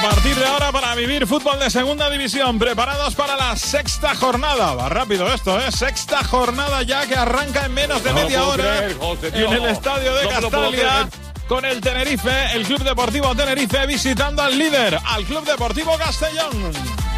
partir de ahora para vivir fútbol de segunda división, preparados para la sexta jornada. Va rápido esto, sexta jornada ya que arranca en menos de media hora en el estadio de Castalia con el Tenerife, el Club Deportivo Tenerife visitando al líder, al Club Deportivo Castellón.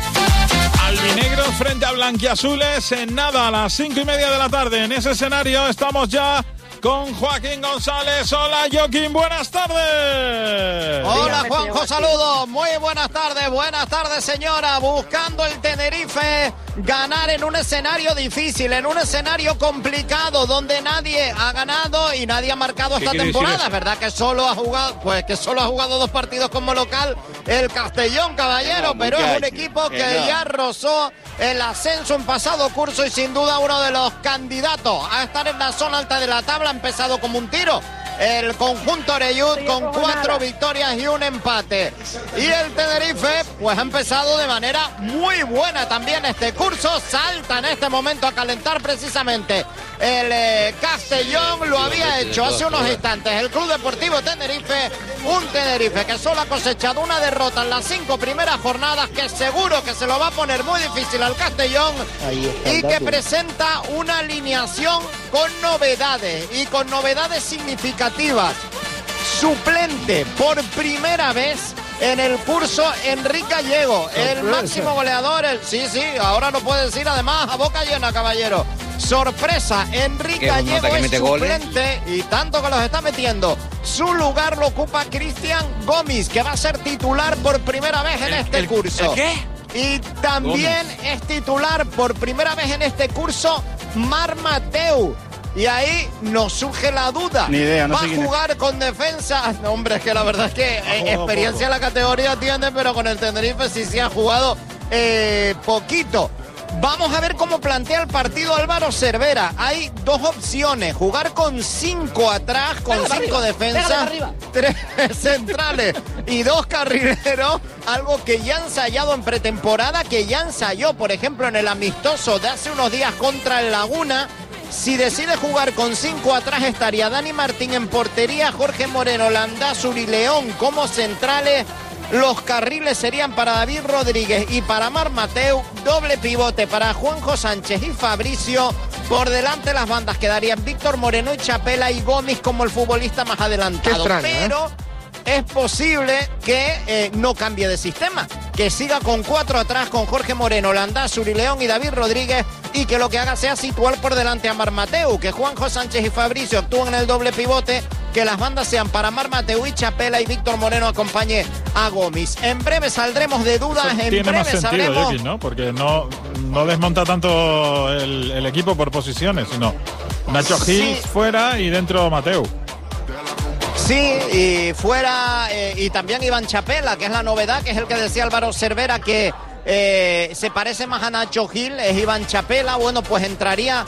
Albinegros frente a blanquiazules en nada a las 5:30 de la tarde. En ese escenario estamos ya con Joaquín González. Hola, Joaquín, buenas tardes. Hola, Juanjo, saludos. Muy buenas tardes, señora. Buscando el Tenerife ganar en un escenario difícil, en un escenario complicado, donde nadie ha ganado y nadie ha marcado esta temporada. Es verdad que solo ha jugado 2 partidos como local el Castellón, caballero, pero es un equipo que ya rozó el ascenso en pasado curso y sin duda uno de los candidatos a estar en la zona alta de la tabla. Ha empezado como un tiro el conjunto Oreyud con 4 victorias y un empate. Y el Tenerife pues ha empezado de manera muy buena también este curso. Salta en este momento a calentar precisamente el Castellón. Lo había hecho hace unos instantes el Club Deportivo Tenerife. Un Tenerife que solo ha cosechado una derrota en las 5 primeras jornadas, que seguro que se lo va a poner muy difícil al Castellón, y que presenta una alineación con novedades y con novedades significativas. Suplente por primera vez en el curso Enrique Gallego, el máximo goleador. Sí, ahora no puede decir además a boca llena, caballero. Sorpresa, Enrique Gallego es suplente y tanto que los está metiendo. Su lugar lo ocupa Cristian Gómez, que va a ser titular por primera vez en este curso. ¿Qué? Y también es titular por primera vez en este curso Marc Mateu. Y ahí nos surge la duda. Ni idea, no ¿Va sé a jugar con defensa? No, hombre, es que la verdad es que experiencia en la categoría tiene, pero con el Tenerife sí ha jugado poquito. Vamos a ver cómo plantea el partido Álvaro Cervera. Hay 2 opciones: jugar con 5 atrás, con 5 defensas, 3 centrales y 2 carrileros, algo que ya ha ensayado en pretemporada, que ya ensayó, por ejemplo, en el amistoso de hace unos días contra el Laguna. Si decide jugar con 5 atrás, estaría Dani Martín en portería, Jorge Moreno, Landázuri y León como centrales. Los carriles serían para David Rodríguez y para Marc Mateu. Doble pivote para Juanjo Sánchez y Fabricio. Por delante las bandas quedarían Víctor Moreno y Chapela, y Gómez como el futbolista más adelantado. Pero es posible que no cambie de sistema, que siga con 4 atrás, con Jorge Moreno, Landázuri, León y David Rodríguez, y que lo que haga sea situar por delante a Marc Mateu, que Juanjo Sánchez y Fabricio actúen en el doble pivote, que las bandas sean para Marc Mateu y Chapela, y Víctor Moreno acompañe a Gómez. En breve saldremos de dudas, en tiene breve más sentido, sabremos. Joaquín, ¿no? Porque no desmonta tanto el equipo por posiciones, sino Nacho Gil fuera y dentro Mateu. Sí, y fuera, y también Iván Chapela, que es la novedad, que es el que decía Álvaro Cervera, que se parece más a Nacho Gil, es Iván Chapela. Bueno, pues entraría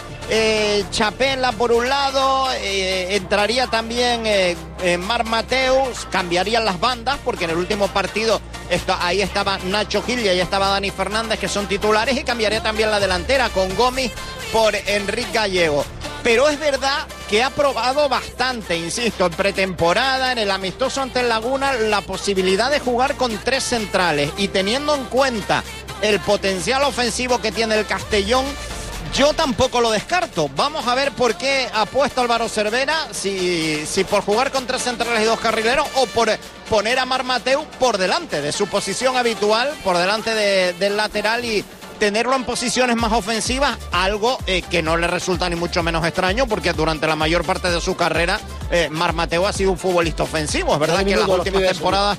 Chapela por un lado, entraría también Marc Mateu, cambiarían las bandas, porque en el último partido ahí estaba Nacho Gil y ahí estaba Dani Fernández, que son titulares, y cambiaría también la delantera con Gómez por Enrique Gallego. Pero es verdad que ha probado bastante, insisto, en pretemporada, en el amistoso ante el Laguna, la posibilidad de jugar con 3 centrales. Y teniendo en cuenta el potencial ofensivo que tiene el Castellón, yo tampoco lo descarto. Vamos a ver por qué apuesta Álvaro Cervera, si por jugar con 3 centrales y 2 carrileros, o por poner a Marc Mateu por delante de su posición habitual, por delante del lateral, y tenerlo en posiciones más ofensivas, algo que no le resulta ni mucho menos extraño, porque durante la mayor parte de su carrera Marc Mateu ha sido un futbolista ofensivo. Es verdad que en las últimas temporadas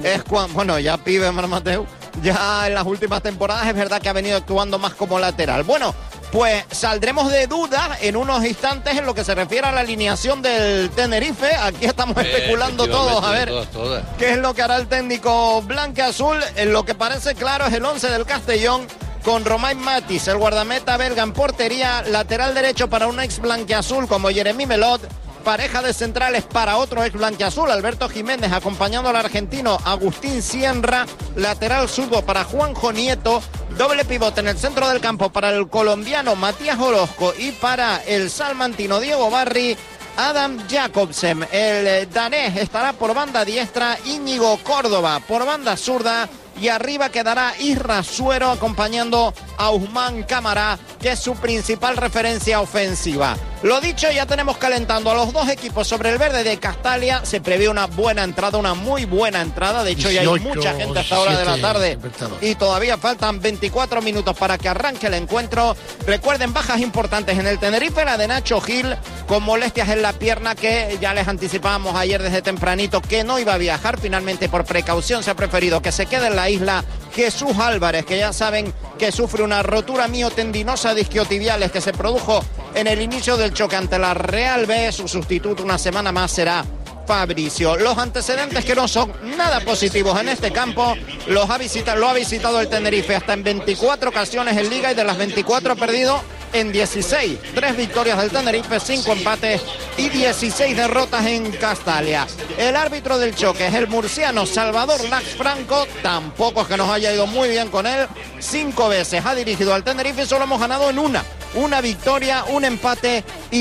ya pibe Marc Mateu, ya en las últimas temporadas es verdad que ha venido actuando más como lateral. Bueno, pues saldremos de dudas en unos instantes en lo que se refiere a la alineación del Tenerife. Aquí estamos especulando todos a ver qué es lo que hará el técnico blanquiazul. En lo que parece claro es el 11 del Castellón, con Romain Matis, el guardameta belga, en portería, lateral derecho para un ex blanquiazul como Jeremy Melot, pareja de centrales para otro ex blanquiazul, Alberto Jiménez, acompañando al argentino Agustín Sierra, lateral zurdo para Juanjo Nieto, doble pivote en el centro del campo para el colombiano Matías Orozco y para el salmantino Diego Barri, Adam Jacobsen. El danés estará por banda diestra, Íñigo Córdoba por banda zurda. Y arriba quedará Isra Suero acompañando a Ousmane Camara, que es su principal referencia ofensiva. Lo dicho, ya tenemos calentando a los dos equipos sobre el verde de Castalia. Se prevé una buena entrada, una muy buena entrada. De hecho, 18, ya hay mucha gente a esta hora de la tarde y todavía faltan 24 minutos para que arranque el encuentro. Recuerden, bajas importantes en el Tenerife, la de Nacho Gil con molestias en la pierna, que ya les anticipábamos ayer desde tempranito que no iba a viajar. Finalmente, por precaución, se ha preferido que se quede en la isla Jesús Álvarez, que ya saben que sufre una rotura miotendinosa de isquiotibiales que se produjo en el inicio del choque ante la Real B. Su sustituto una semana más será Fabricio. Los antecedentes que no son nada positivos en este campo lo ha visitado el Tenerife hasta en 24 ocasiones en Liga, y de las 24 ha perdido en 16. 3 victorias del Tenerife, 5 empates y 16 derrotas en Castalia. El árbitro del choque es el murciano Salvador Lax Franco. Tampoco es que nos haya ido muy bien con él. 5 veces ha dirigido al Tenerife y solo hemos ganado en una victoria, un empate y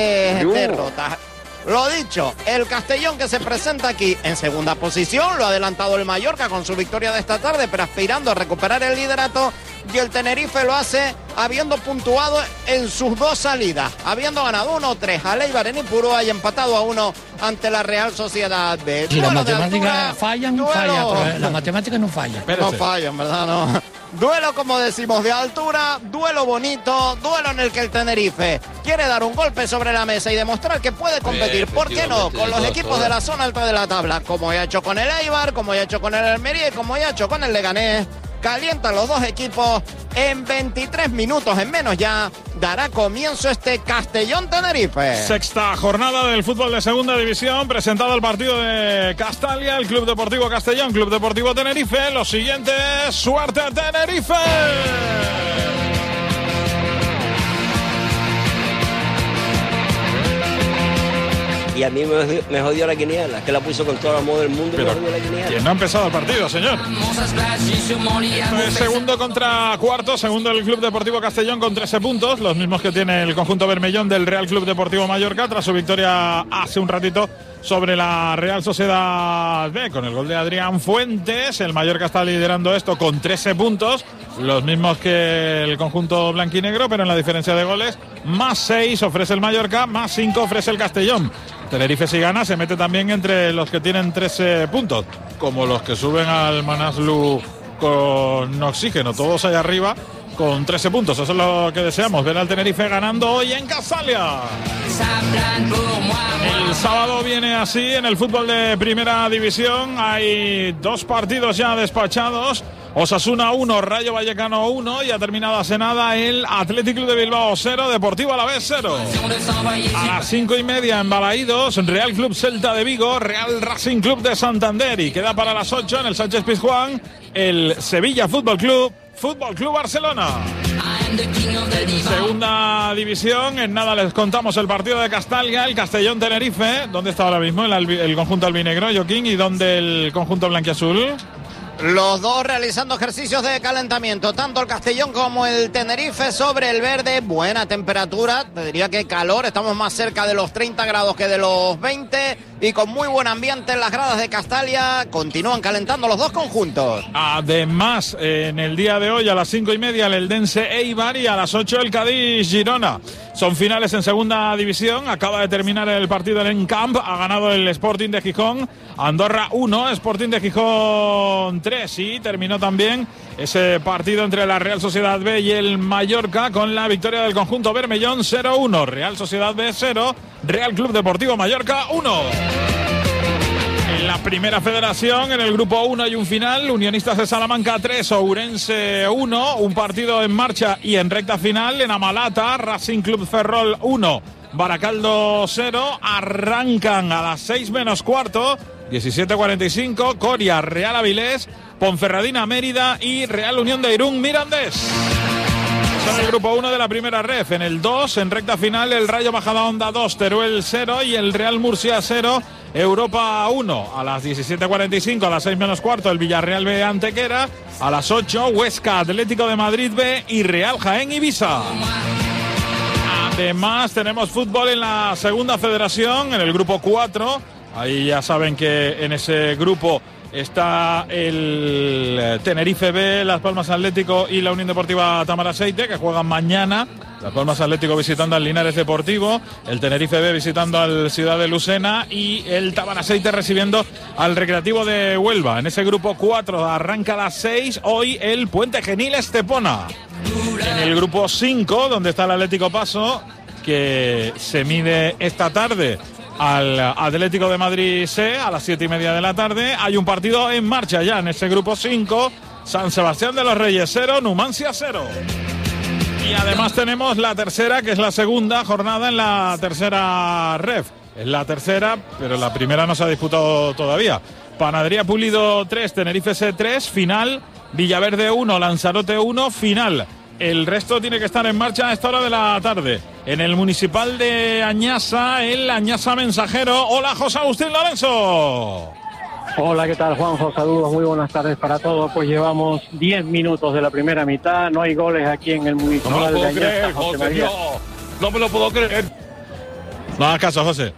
3 derrotas. Lo dicho, el Castellón, que se presenta aquí en segunda posición, lo ha adelantado el Mallorca con su victoria de esta tarde, pero aspirando a recuperar el liderato, y el Tenerife lo hace habiendo puntuado en sus 2 salidas, habiendo ganado 1-3 a Eibar en Ipurúa y empatado a 1 ante la Real Sociedad B. Si las matemáticas fallan, pero las matemáticas no fallan. No fallan, ¿verdad? No. Duelo, como decimos, de altura, duelo bonito, duelo en el que el Tenerife quiere dar un golpe sobre la mesa y demostrar que puede competir, ¿por qué no?, con los equipos de la zona alta de la tabla, como ya ha hecho con el Eibar, como ya ha hecho con el Almería y como ya ha hecho con el Leganés. Calientan los dos equipos. En 23 minutos, en menos ya, dará comienzo este Castellón-Tenerife. Sexta jornada del fútbol de segunda división. Presentado el partido de Castalia, el Club Deportivo Castellón, Club Deportivo Tenerife. Lo siguiente es suerte Tenerife. Y a mí me jodió la quiniela, que la puso con todo el amor del mundo. Pero me jodió la quiniela. ¿Quién no ha empezado el partido, señor? Segundo contra cuarto, segundo el Club Deportivo Castellón con 13 puntos, los mismos que tiene el conjunto bermellón del Real Club Deportivo Mallorca tras su victoria hace un ratito sobre la Real Sociedad B con el gol de Adrián Fuentes. El Mallorca está liderando esto con 13 puntos, los mismos que el conjunto blanquinegro, pero en la diferencia de goles, más 6 ofrece el Mallorca, más 5 ofrece el Castellón. Tenerife, si gana, se mete también entre los que tienen 13 puntos, como los que suben al Manaslu con oxígeno, todos allá arriba con 13 puntos. Eso es lo que deseamos, ver al Tenerife ganando hoy en Castalia. El sábado viene así en el fútbol de primera división. Hay 2 partidos ya despachados. Osasuna 1, Rayo Vallecano 1, y ha terminado hace nada el Athletic Club de Bilbao 0, Deportivo Alavés 0. A las 5:30 en Balaídos, Real Club Celta de Vigo, Real Racing Club de Santander, y queda para las 8 en el Sánchez Pizjuán el Sevilla Fútbol Club Barcelona. Segunda división, en nada les contamos el partido de Castalia, el Castellón Tenerife. ¿Dónde está ahora mismo el conjunto albinegro, Joaquín? ¿Y dónde el conjunto blanquiazul? Los dos realizando ejercicios de calentamiento, tanto el Castellón como el Tenerife sobre el verde. Buena temperatura, te diría que calor, estamos más cerca de los 30 grados que de los 20, y con muy buen ambiente en las gradas de Castalia. Continúan calentando los dos conjuntos. Además, en el día de hoy a las 5:30 el Eldense Eibar, y a las 8 el Cádiz Girona. Son finales en segunda división. Acaba de terminar el partido en Camp. Ha ganado el Sporting de Gijón. Andorra 1, Sporting de Gijón 3. Y terminó también ese partido entre la Real Sociedad B y el Mallorca con la victoria del conjunto bermellón 0-1. Real Sociedad B 0, Real Club Deportivo Mallorca 1. En la primera federación, en el grupo 1 hay un final. Unionistas de Salamanca 3, Ourense 1. Un partido en marcha y en recta final. En Amalata, Racing Club Ferrol 1, Baracaldo 0. Arrancan a las 6 menos cuarto, 17:45, Coria Real Avilés, Ponferradina Mérida y Real Unión de Irún Mirandés. En el grupo 1 de la primera ref. En el 2, en recta final, el Rayo Majadahonda 2, Teruel 0 y el Real Murcia 0, Europa 1. A las 17:45, a las 6 menos cuarto, el Villarreal B Antequera. A las 8, Huesca Atlético de Madrid B y Real Jaén Ibiza. además tenemos fútbol en la segunda federación, en el grupo 4. Ahí ya saben que en ese grupo está el Tenerife B, Las Palmas Atlético y la Unión Deportiva Tamaraceite, que juegan mañana. Las Palmas Atlético visitando al Linares Deportivo, el Tenerife B visitando al Ciudad de Lucena y el Tamaraceite recibiendo al Recreativo de Huelva. En ese grupo 4 arranca a las 6 hoy el Puente Genil Estepona. En el grupo 5, donde está el Atlético Paso, que se mide esta tarde al Atlético de Madrid C a las 7:30 de la tarde. Hay un partido en marcha ya en ese grupo 5. San Sebastián de los Reyes 0, Numancia 0. Y además tenemos la tercera, que es la segunda jornada en la tercera ref. Es la tercera, pero la primera no se ha disputado todavía. Panadería Pulido 3, Tenerife C 3, final. Villaverde 1, Lanzarote 1, final. El resto tiene que estar en marcha a esta hora de la tarde. En el Municipal de Añasa, el Añasa Mensajero. Hola, José Agustín Lorenzo. Hola, ¿qué tal, Juanjo? Saludos, muy buenas tardes para todos. Pues llevamos 10 minutos de la primera mitad, no hay goles aquí en el Municipal de Añasa. José María. No me lo puedo creer. No hagas caso, José.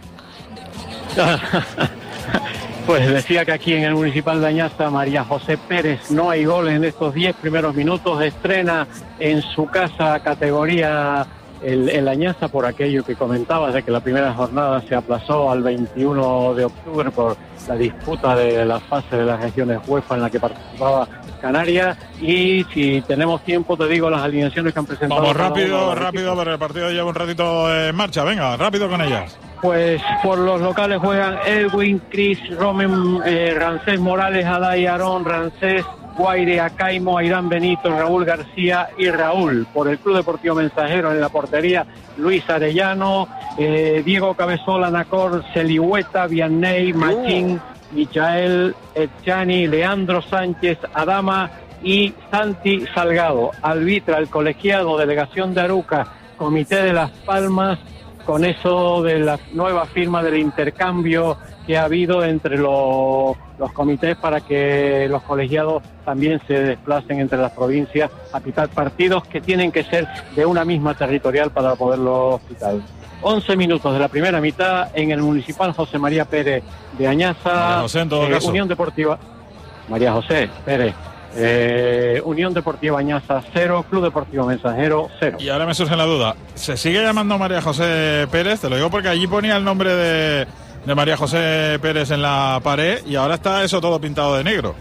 Pues decía que aquí en el Municipal de Añasa, María José Pérez, no hay goles en estos 10 primeros minutos. Estrena en su casa categoría el Añasa por aquello que comentabas de que la primera jornada se aplazó al 21 de octubre por la disputa de la fase de las regiones UEFA en la que participaba Canarias. Y si tenemos tiempo te digo las alineaciones que han presentado. Vamos rápido, pero el partido lleva un ratito en marcha. Venga, rápido con ellas. Pues por los locales juegan Edwin, Cris, Romen, Rancés Morales, Adai, Aarón, Rancés, Guaire, Acaimo, Airán Benito, Raúl García y Raúl. Por el Club Deportivo Mensajero en la portería, Luis Arellano, Diego Cabezola, Nacor, Celihueta, Vianney, Machín, Michael, Etchani, Leandro Sánchez, Adama y Santi Salgado. Arbitra el colegiado, delegación de Aruca, Comité de Las Palmas, con eso de la nueva firma del intercambio que ha habido entre los comités para que los colegiados también se desplacen entre las provincias a pitar partidos que tienen que ser de una misma territorial para poderlo pitar. 11 minutos de la primera mitad en el Municipal José María Pérez de Añasa. María José, en todo caso. Unión Deportiva María José Pérez. Unión Deportiva Añasa 0, Club Deportivo Mensajero 0. Y ahora me surge la duda, ¿se sigue llamando María José Pérez? Te lo digo porque allí ponía el nombre de María José Pérez en la pared y ahora está eso todo pintado de negro.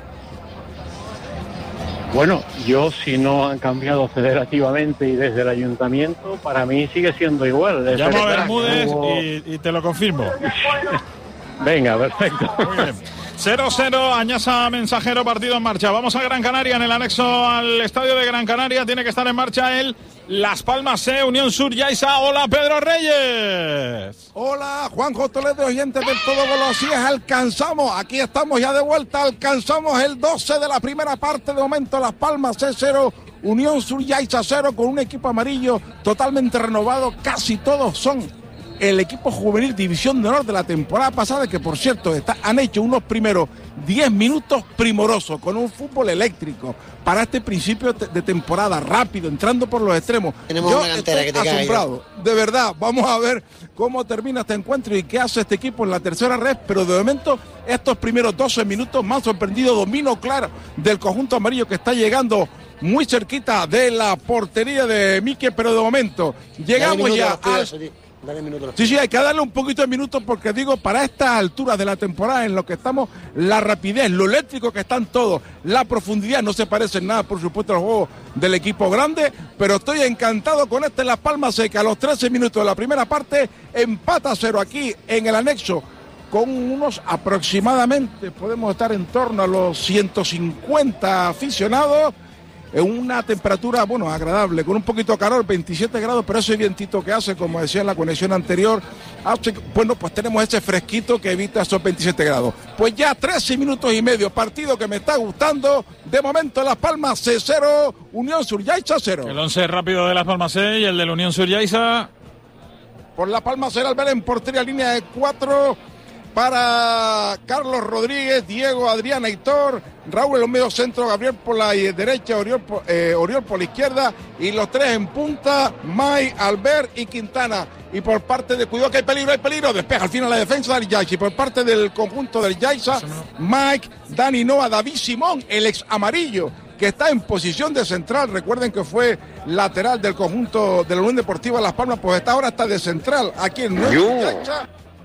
Bueno, yo si no han cambiado federativamente y desde el ayuntamiento, para mí sigue siendo igual. Llamo a Bermúdez y te lo confirmo. Venga, perfecto. Muy bien. 0-0, Añasa Mensajero, partido en marcha. Vamos a Gran Canaria, en el anexo al estadio de Gran Canaria. Tiene que estar en marcha el Las Palmas C, Unión Sur Yaiza. Hola, Pedro Reyes. Hola, Juanjo Toledo, oyentes del Todo Gol. Así es, alcanzamos, aquí estamos ya de vuelta, alcanzamos el 12 de la primera parte. De momento, Las Palmas C 0, Unión Sur Yaiza 0, con un equipo amarillo totalmente renovado. Casi todos son el equipo juvenil División de Honor de la temporada pasada, que por cierto han hecho unos primeros 10 minutos primorosos con un fútbol eléctrico para este principio de temporada, rápido, entrando por los extremos. Tenemos una cantera que te asombrado, de verdad. Vamos a ver cómo termina este encuentro y qué hace este equipo en la tercera red, pero de momento estos primeros 12 minutos me han sorprendido. Dominio claro del conjunto amarillo que está llegando muy cerquita de la portería de Mique, pero de momento llegamos ya al... Sí, hay que darle un poquito de minutos porque digo, para estas alturas de la temporada en lo que estamos, la rapidez, lo eléctrico que están todos, la profundidad, no se parece en nada, por supuesto, al juego del equipo grande, pero estoy encantado con este Las Palmas Seca. A los 13 minutos de la primera parte, empata 0 aquí en el anexo, con unos aproximadamente, podemos estar en torno a los 150 aficionados, en una temperatura, bueno, agradable, con un poquito de calor, 27 grados, pero ese vientito que hace, como decía en la conexión anterior, hace, bueno, pues tenemos ese fresquito que evita esos 27 grados. Pues ya 13 minutos y medio, partido que me está gustando, de momento Las Palmas C 0, Unión Sur Yaiza 0. El 11 rápido de Las Palmas C y el de la Unión Sur Yaiza. Por Las Palmas será Albert en portería, línea de 4, para Carlos Rodríguez, Diego, Adrián, Aitor, Raúl en los medios centro, Gabriel por la derecha, Oriol por la izquierda, y los tres en punta, May, Albert y Quintana. Y por parte de, cuidado que hay peligro, despeja al final la defensa del Yaiza. Y por parte del conjunto del Yaiza, Mike, Dani Noa, David Simón, el ex amarillo, que está en posición de central. Recuerden que fue lateral del conjunto de la Unión Deportiva Las Palmas, pues ahora está de central aquí en nuestro Yaiza.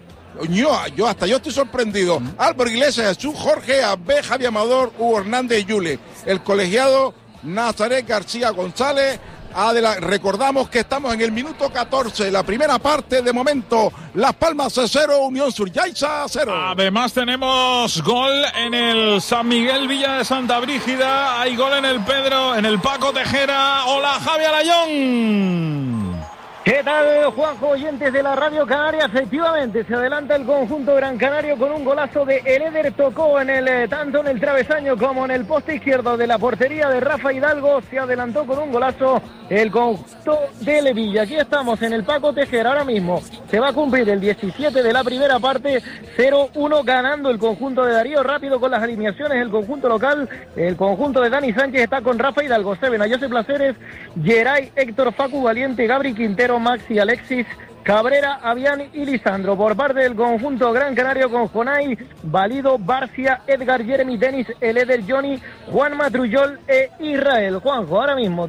Yo estoy sorprendido. Álvaro Iglesias, Jesús, Jorge, Abbe, Javier Amador, Hugo Hernández y Yule. El colegiado Nazaret García González. Recordamos que estamos en el minuto 14, la primera parte. De momento, Las Palmas 0, Unión Sur Yaiza 0. Además tenemos gol en el San Miguel Villa de Santa Brígida. Hay gol en el Paco Tejera. Hola, Javi Alayón. ¿Qué tal, Juanjo, oyentes de la Radio Canaria? Efectivamente, se adelanta el conjunto gran canario con un golazo de Eleder Tocó tanto en el travesaño como en el poste izquierdo de la portería de Rafa Hidalgo. Se adelantó con un golazo el conjunto de Levilla. Aquí estamos en el Paco Tejera ahora mismo. Se va a cumplir el 17 de la primera parte, 0-1 ganando el conjunto de Darío. Rápido con las alineaciones, el conjunto local, el conjunto de Dani Sánchez está con Rafa Hidalgo, Seven, José Placeres, Geray, Héctor, Facu Valiente, Gabri Quintero, Maxi, Alexis, Cabrera, Avián y Lisandro. Por parte del conjunto gran canario con Jonay, Valido, Barcia, Edgar, Jeremy, Denis, Eleder, Johnny, Juan Matrullol e Israel. Juanjo, ahora mismo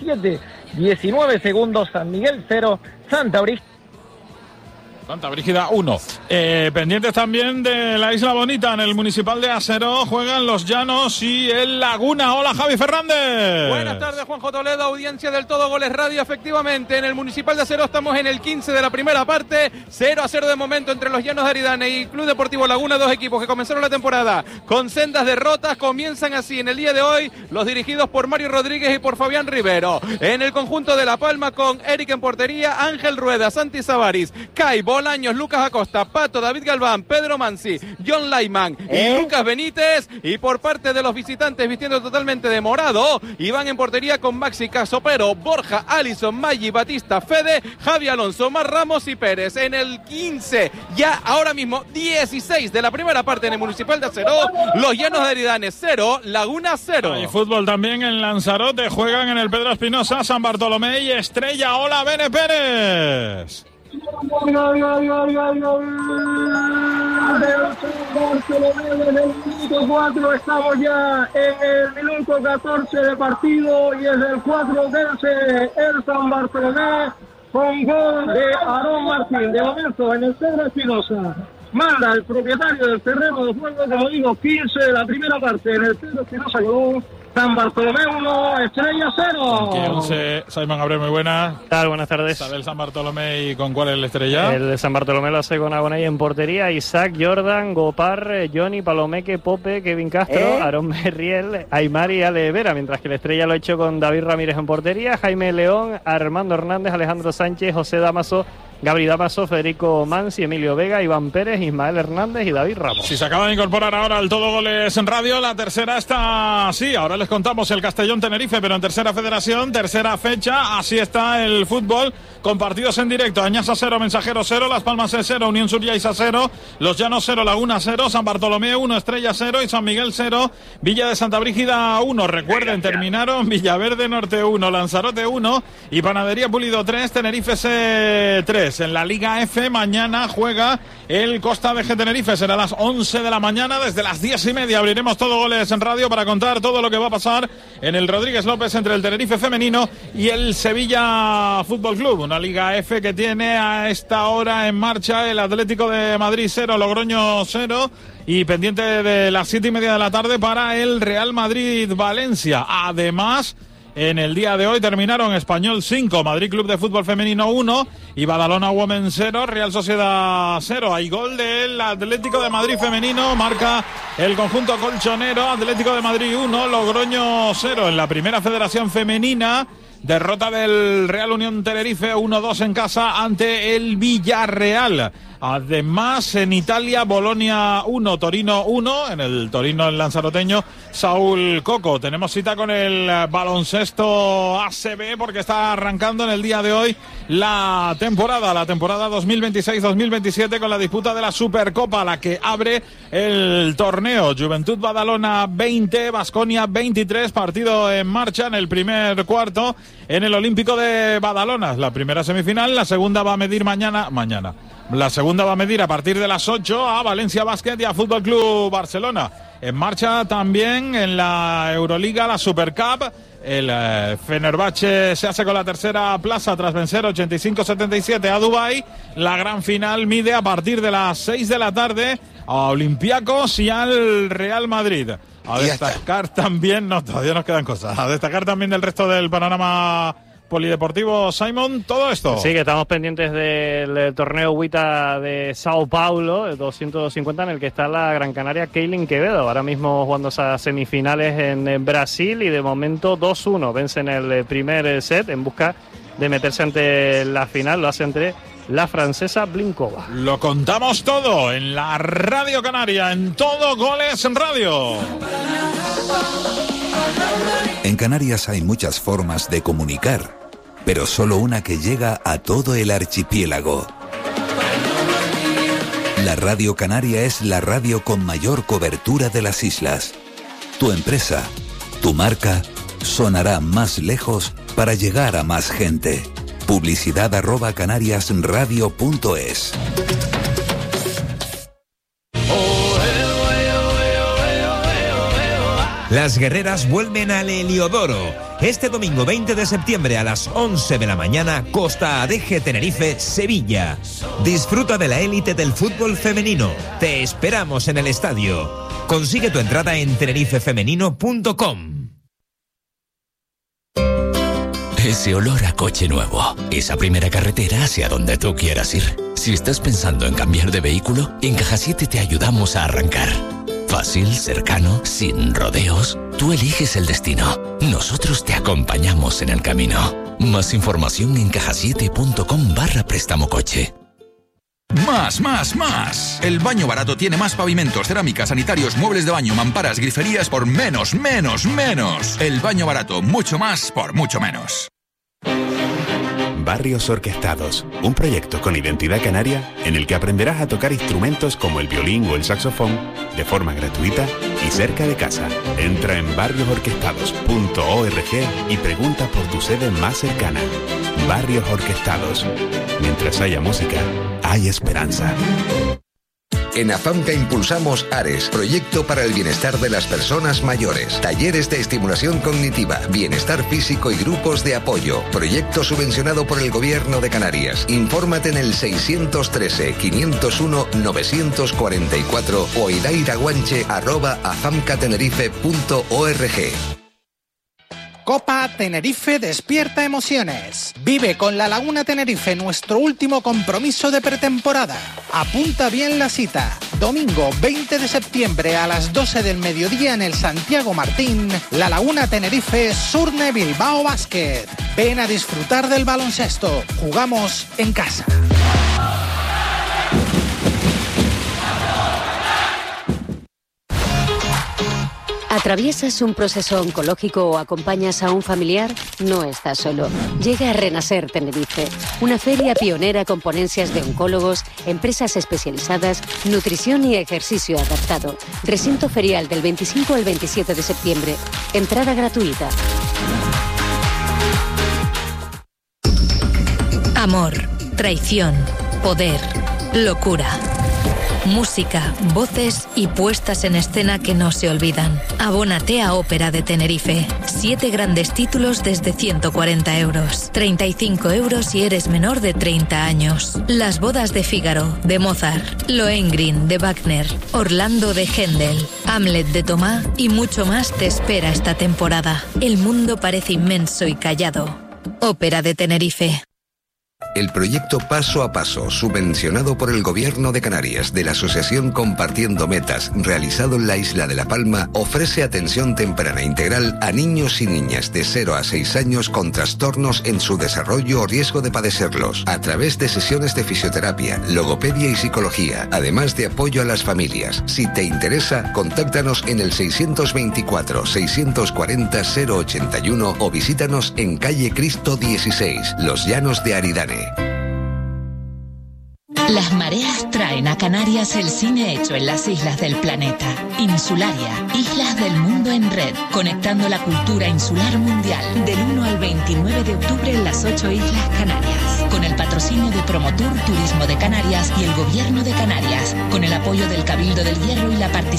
19 segundos, San Miguel 0, Santa Brígida 1. Pendientes también de la Isla Bonita, en el Municipal de Asero juegan los Llanos y el Laguna. Hola, Javi Fernández. Buenas tardes, Juanjo Toledo, audiencia del Todo Goles Radio. Efectivamente, en el Municipal de Asero estamos en el 15 de la primera parte, 0-0 de momento entre los Llanos de Aridane y Club Deportivo Laguna, dos equipos que comenzaron la temporada con sendas derrotas. Comienzan así en el día de hoy los dirigidos por Mario Rodríguez y por Fabián Rivero. En el conjunto de La Palma con Eric en portería, Ángel Rueda, Santi Savaris, Kai Bolaños, Lucas Acosta, Pato, David Galván, Pedro Mansi, John Laiman y Lucas Benítez. Y por parte de los visitantes, vistiendo totalmente de morado, Iván en portería con Maxi Casopero, Borja, Alison, Maggi, Batista, Fede, Javi Alonso, Mar Ramos y Pérez. En el 15, ya ahora mismo 16 de la primera parte en el Municipal de Asero, los Llanos de Aridane 0, Laguna 0. Hay fútbol también en Lanzarote, juegan en el Pedro Espinosa, San Bartolomé y Estrella. Hola, Bene Pérez. En el minuto 4 estamos ya en el minuto 14 de partido y es el 4 el San Bartolomé con gol de Aarón Martín. De momento en el Pedro Espinosa manda el propietario del terreno de juego, como digo, 15 de la primera parte en el Pedro Espinosa con San Bartolomé 1, Estrella 0. 11, Simon Abreu, muy buenas. ¿Qué tal? Buenas tardes. ¿Sabe el San Bartolomé y con cuál es el Estrella? El de San Bartolomé lo hace con Agonay en portería, Isaac, Jordan, Gopar, Johnny, Palomeque, Pope, Kevin Castro, Aarón Merriel, Aymar y Ale Vera, mientras que el Estrella lo ha hecho con David Ramírez en portería, Jaime León, Armando Hernández, Alejandro Sánchez, José Damaso, Gabri Damaso, Federico Mansi, Emilio Vega, Iván Pérez, Ismael Hernández y David Ramos. Si se acaba de incorporar ahora al Todo Goles en Radio, la tercera está así. Ahora les contamos el Castellón-Tenerife, pero en tercera federación, tercera fecha. Así está el fútbol, con partidos en directo. Añasa 0, Mensajero 0, Las Palmas 0, Unión Sur Yaiza 0, Los Llanos 0, Laguna 0, San Bartolomé 1, Estrella 0 y San Miguel 0, Villa de Santa Brígida 1. Recuerden, terminaron Villaverde Norte 1, Lanzarote 1 y Panadería Pulido 3, Tenerife 3. En la Liga F mañana juega el Costa BG Tenerife. Será a las 11 de la mañana. Desde las 10:30 abriremos Todo Goles en Radio para contar todo lo que va a pasar en el Rodríguez López entre el Tenerife femenino y el Sevilla Fútbol Club. Una Liga F que tiene a esta hora en marcha el Atlético de Madrid 0, Logroño 0 y pendiente de las 7:30 de la tarde para el Real Madrid Valencia. Además, en el día de hoy terminaron Español 5, Madrid Club de Fútbol Femenino 1 y Badalona Women 0, Real Sociedad 0. Hay gol del Atlético de Madrid femenino, marca el conjunto colchonero. Atlético de Madrid 1, Logroño 0. En la primera federación femenina, derrota del Real Unión Tenerife 1-2 en casa ante el Villarreal. Además, en Italia, Bolonia 1, Torino 1, en el Torino el lanzaroteño Saúl Coco. Tenemos cita con el baloncesto ACB porque está arrancando en el día de hoy la temporada 2026-2027 con la disputa de la Supercopa, la que abre el torneo. Juventud Badalona 20, Baskonia 23, partido en marcha en el primer cuarto en el Olímpico de Badalona. La primera semifinal, la segunda va a medir mañana. La segunda va a medir a partir de las 8 a Valencia Basket y a Fútbol Club Barcelona. En marcha también en la Euroliga, la Supercup. El Fenerbahce se hace con la tercera plaza tras vencer 85-77 a Dubái. La gran final mide a partir de las 6 de la tarde a Olympiacos y al Real Madrid. A destacar también, todavía nos quedan cosas. A destacar también del resto del panorama polideportivo, Simon, todo esto. Sí, que estamos pendientes del torneo WTA de Sao Paulo, el 250, en el que está la Gran Canaria Keilin Quevedo, ahora mismo jugando esas semifinales en Brasil, y de momento 2-1, vence en el primer set en busca de meterse ante la final, lo hace entre la francesa Blinkova. Lo contamos todo en la Radio Canaria, en Todo Goles en Radio. En Canarias hay muchas formas de comunicar, pero solo una que llega a todo el archipiélago. La Radio Canaria es la radio con mayor cobertura de las islas. Tu empresa, tu marca, sonará más lejos para llegar a más gente. Publicidad @canariasradio.es. Las guerreras vuelven al Heliodoro. Este domingo 20 de septiembre a las 11 de la mañana, Costa Adeje Tenerife, Sevilla. Disfruta de la élite del fútbol femenino. Te esperamos en el estadio. Consigue tu entrada en tenerifefemenino.com. Ese olor a coche nuevo, esa primera carretera hacia donde tú quieras ir. Si estás pensando en cambiar de vehículo, en Caja 7 te ayudamos a arrancar. Fácil, cercano, sin rodeos. Tú eliges el destino. Nosotros te acompañamos en el camino. Más información en cajasiete.com/préstamo coche. Más. El Baño Barato tiene más pavimentos, cerámicas, sanitarios, muebles de baño, mamparas, griferías por menos. El Baño Barato, mucho más por mucho menos. Barrios Orquestados, un proyecto con identidad canaria en el que aprenderás a tocar instrumentos como el violín o el saxofón de forma gratuita y cerca de casa. Entra en barriosorquestados.org y pregunta por tu sede más cercana. Barrios Orquestados. Mientras haya música, hay esperanza. En AFAMCA impulsamos ARES, Proyecto para el Bienestar de las Personas Mayores. Talleres de estimulación cognitiva, bienestar físico y grupos de apoyo. Proyecto subvencionado por el Gobierno de Canarias. Infórmate en el 613-501-944 o idairaguanche@afamcatenerife.org. Copa Tenerife despierta emociones. Vive con la Laguna Tenerife nuestro último compromiso de pretemporada. Apunta bien la cita. Domingo 20 de septiembre a las 12 del mediodía en el Santiago Martín, La Laguna Tenerife, Surne Bilbao Basket. Ven a disfrutar del baloncesto. Jugamos en casa. ¿Atraviesas un proceso oncológico o acompañas a un familiar? No estás solo. Llega a Renacer Tenerife, una feria pionera con ponencias de oncólogos, empresas especializadas, nutrición y ejercicio adaptado. Recinto ferial del 25 al 27 de septiembre. Entrada gratuita. Amor, traición, poder, locura. Música, voces y puestas en escena que no se olvidan. Abónate a Ópera de Tenerife. 7 grandes títulos desde 140 euros. 35 euros si eres menor de 30 años. Las bodas de Fígaro, de Mozart. Lohengrin, de Wagner. Orlando, de Händel. Hamlet, de Tomás y mucho más te espera esta temporada. El mundo parece inmenso y callado. Ópera de Tenerife. El proyecto Paso a Paso, subvencionado por el Gobierno de Canarias de la Asociación Compartiendo Metas, realizado en la isla de La Palma, ofrece atención temprana integral a niños y niñas de 0 a 6 años con trastornos en su desarrollo o riesgo de padecerlos, a través de sesiones de fisioterapia, logopedia y psicología, además de apoyo a las familias. Si te interesa, contáctanos en el 624-640-081 o visítanos en calle Cristo 16, Los Llanos de Aridane. Las mareas traen a Canarias el cine hecho en las islas del planeta. Insularia, Islas del Mundo en Red, conectando la cultura insular mundial. Del 1 al 29 de octubre en las 8 Islas Canarias. Con el patrocinio de Promotur Turismo de Canarias y el Gobierno de Canarias. Con el apoyo del Cabildo del Hierro y la participación